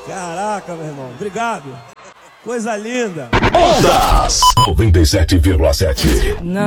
Caraca, meu irmão. Obrigado. Coisa linda. Ondas 97,7.